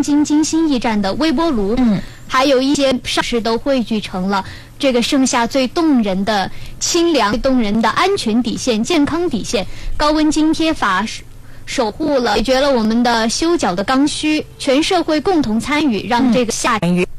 京金星驿站的微波炉，还有一些设施都汇聚成了这个盛夏最动人的清凉、最动人的安全底线、健康底线。高温津贴法守护了、解决了我们的修脚的刚需，全社会共同参与，让这个夏天